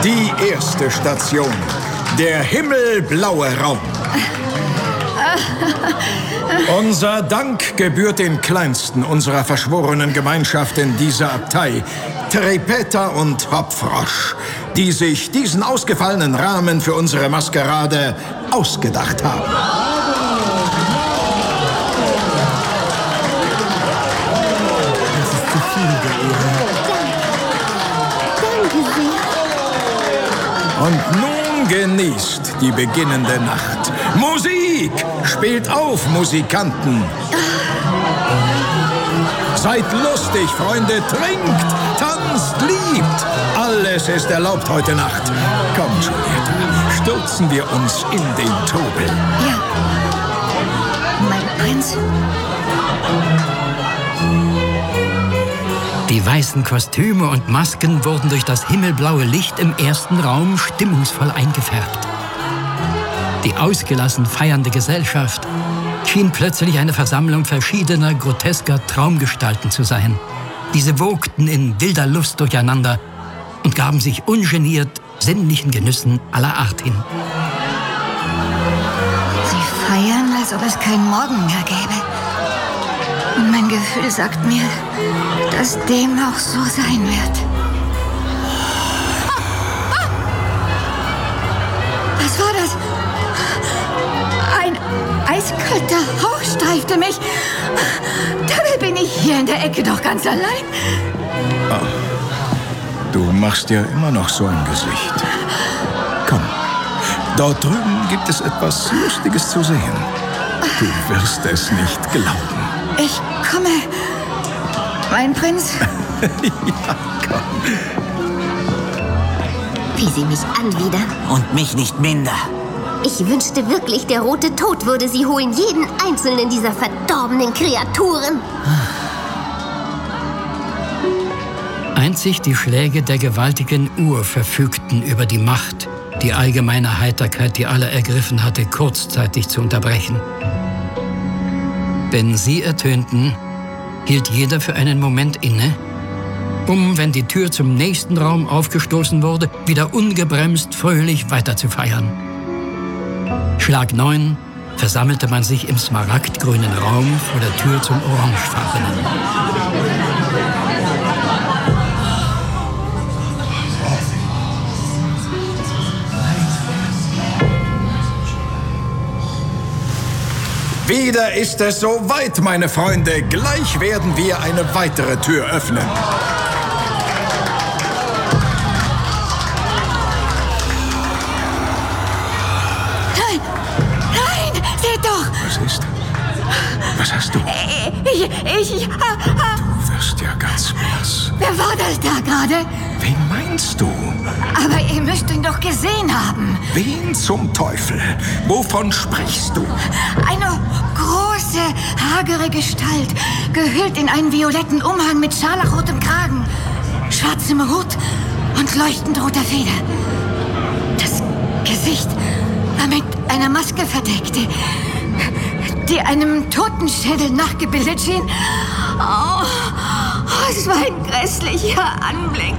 Die erste Station. Der himmelblaue Raum. Unser Dank gebührt den Kleinsten unserer verschworenen Gemeinschaft in dieser Abtei, Tripetta und Hopfrosch, die sich diesen ausgefallenen Rahmen für unsere Maskerade ausgedacht haben. Das ist zu viel, Danke sehr. Und nun genießt die beginnende Nacht. Musik! Spielt auf, Musikanten! Seid lustig, Freunde, trinkt, tanzt, liebt. Alles ist erlaubt heute Nacht. Komm, Giulietta, stürzen wir uns in den Trubel. Ja. Mein Prinz. Die weißen Kostüme und Masken wurden durch das himmelblaue Licht im ersten Raum stimmungsvoll eingefärbt. Die ausgelassen feiernde Gesellschaft schien plötzlich eine Versammlung verschiedener, grotesker Traumgestalten zu sein. Diese wogten in wilder Lust durcheinander und gaben sich ungeniert sinnlichen Genüssen aller Art hin. Sie feiern, als ob es keinen Morgen mehr gäbe. Und mein Gefühl sagt mir, dass dem auch so sein wird. Was war das? Ein eiskalter Hauch streifte mich. Dabei bin ich hier in der Ecke doch ganz allein. Du machst ja immer noch so ein Gesicht. Komm, dort drüben gibt es etwas Lustiges zu sehen. Du wirst es nicht glauben. Ich komme. Mein Prinz. Ja, komm. Wie sie mich anwidern. Und mich nicht minder. Ich wünschte wirklich, der rote Tod würde sie holen, jeden einzelnen dieser verdorbenen Kreaturen. Einzig die Schläge der gewaltigen Uhr verfügten über die Macht, die allgemeine Heiterkeit, die alle ergriffen hatte, kurzzeitig zu unterbrechen. Wenn sie ertönten, hielt jeder für einen Moment inne, um, wenn die Tür zum nächsten Raum aufgestoßen wurde, wieder ungebremst fröhlich weiter zu feiern. Schlag 9 versammelte man sich im smaragdgrünen Raum vor der Tür zum orangefarbenen. Wieder ist es soweit, meine Freunde. Gleich werden wir eine weitere Tür öffnen. Nein! Nein! Seht doch! Was ist? Was hast du? Du wirst ja ganz blass. Wer war das da gerade? Wen meinst du? Aber ihr müsst ihn doch gesehen haben. Wen zum Teufel? Wovon sprichst du? Eine große, hagere Gestalt, gehüllt in einen violetten Umhang mit scharlachrotem Kragen, schwarzem Hut und leuchtend roter Feder. Das Gesicht war mit einer Maske verdeckt, die einem Totenschädel nachgebildet schien. Oh, es war ein grässlicher Anblick.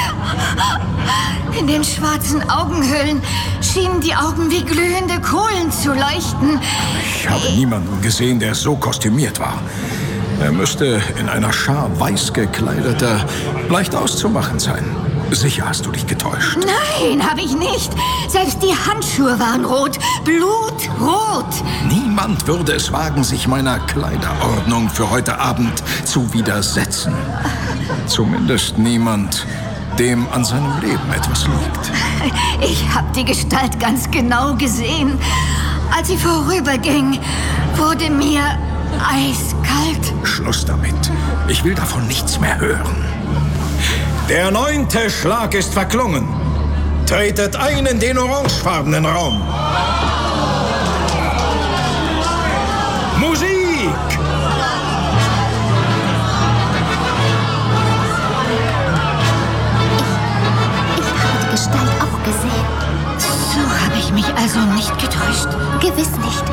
In den schwarzen Augenhöhlen schienen die Augen wie glühende Kohlen zu leuchten. Ich habe niemanden gesehen, der so kostümiert war. Er müsste in einer Schar weiß gekleideter, leicht auszumachen sein. Sicher hast du dich getäuscht. Nein, habe ich nicht. Selbst die Handschuhe waren rot, blutrot. Niemand würde es wagen, sich meiner Kleiderordnung für heute Abend zu widersetzen. Zumindest niemand, dem an seinem Leben etwas liegt. Ich habe die Gestalt ganz genau gesehen. Als sie vorüberging, wurde mir eiskalt. Schluss damit. Ich will davon nichts mehr hören. Der 9. Schlag ist verklungen. Tretet ein in den orangefarbenen Raum. Musik! Ich habe die Gestalt auch gesehen. So habe ich mich also nicht getäuscht. Gewiss nicht.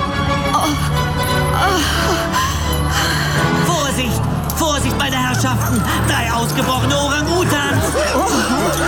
Vorsicht! Vorsicht, meine Herrschaften! 3 ausgebrochene Orang-Utans!